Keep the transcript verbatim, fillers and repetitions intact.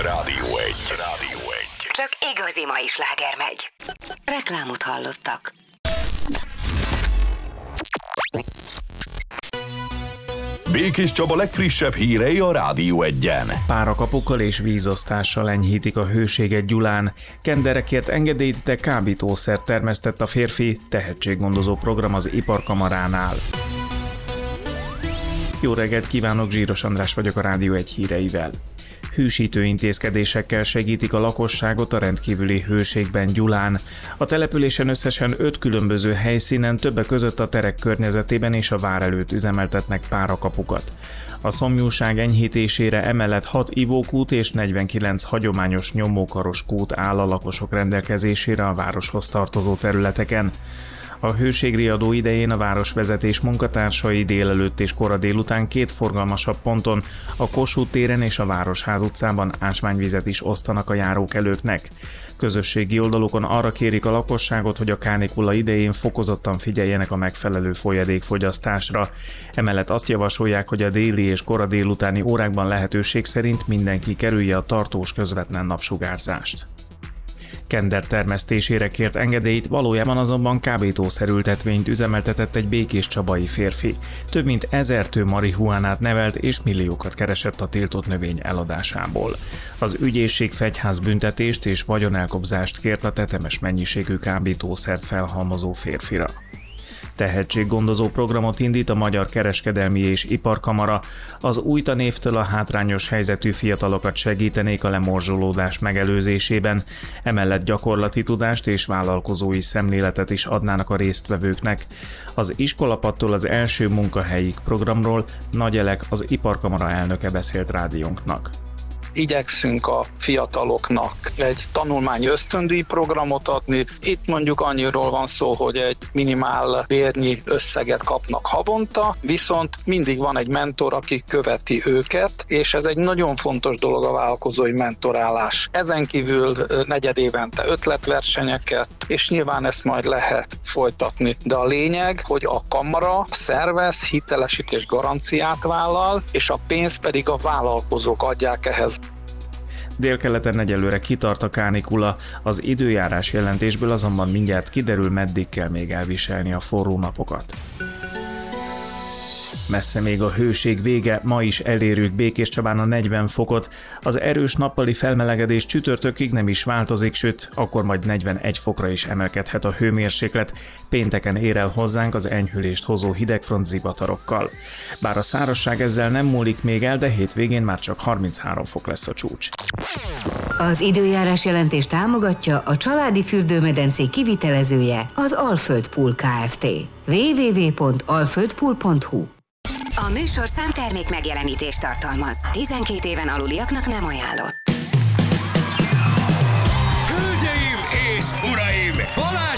Rádió egy. Rádió egy. Csak igazi mai sláger megy. Reklámot hallottak. Békés Csaba legfrissebb hírei a Rádió egyen. Párakapokkal és vízosztással enyhítik a hőséget Gyulán. Kenderekért engedélyt, de kábítószer termesztett a férfi, tehetséggondozó program az Iparkamaránál. Jó reggelt kívánok, Zsíros András vagyok a Rádió egy híreivel. Hűsítő intézkedésekkel segítik a lakosságot a rendkívüli hőségben Gyulán. A településen összesen öt különböző helyszínen, többek között a terek környezetében és a vár előtt üzemeltetnek párakapukat. A szomjúság enyhítésére emellett hat ivókút és negyvenkilenc hagyományos nyomókaros kút áll a lakosok rendelkezésére a városhoz tartozó területeken. A hőségriadó idején a városvezetés munkatársai délelőtt és kora délután két forgalmasabb ponton, a Kossuth téren és a Városház utcában ásványvizet is osztanak a járókelőknek. Közösségi oldalukon arra kérik a lakosságot, hogy a kánikula idején fokozottan figyeljenek a megfelelő folyadékfogyasztásra. Emellett azt javasolják, hogy a déli és kora délutáni órákban lehetőség szerint mindenki kerülje a tartós közvetlen napsugárzást. Kender termesztésére kért engedélyt, valójában azonban kábítószerültetvényt üzemeltetett egy békéscsabai férfi. Több mint ezer tő marihuánát nevelt és milliókat keresett a tiltott növény eladásából. Az ügyészség fegyházbüntetést és vagyonelkobzást kért a tetemes mennyiségű kábítószert felhalmozó férfira. Tehetséggondozó programot indít a Magyar Kereskedelmi és Iparkamara. Az új tanévtől a hátrányos helyzetű fiatalokat segítenék a lemorzsolódás megelőzésében, emellett gyakorlati tudást és vállalkozói szemléletet is adnának a résztvevőknek. Az iskolapadtól az első munkahelyig programról Nagy Elek, az Iparkamara elnöke beszélt rádiónknak. Igyekszünk a fiataloknak egy tanulmányi ösztöndíj programot adni. Itt mondjuk annyiról van szó, hogy egy minimál bérnyi összeget kapnak havonta, viszont mindig van egy mentor, aki követi őket, és ez egy nagyon fontos dolog a vállalkozói mentorálás. Ezen kívül negyed évente ötletversenyeket, és nyilván ezt majd lehet folytatni. De a lényeg, hogy a kamara szervez, hitelesítés garanciát vállal, és a pénzt pedig a vállalkozók adják ehhez. Délkeleten egyelőre kitart a kánikula, az időjárás jelentésből azonban mindjárt kiderül, meddig kell még elviselni a forró napokat. Messze még a hőség vége, ma is elérjük Békéscsabán a negyven fokot. Az erős nappali felmelegedés csütörtökig nem is változik, sőt, akkor majd negyvenegy fokra is emelkedhet a hőmérséklet. Pénteken ér el hozzánk az enyhülést hozó hidegfront zivatarokkal. Bár a szárazság ezzel nem múlik még el, de hétvégén már csak harminchárom fok lesz a csúcs. Az időjárás jelentést támogatja a családi fürdőmedencé kivitelezője, az Alföld Pool Kft. double-u double-u double-u pont alföld pool pont hu. A műsorszám termék megjelenítést tartalmaz. tizenkét éven aluliaknak nem ajánlott.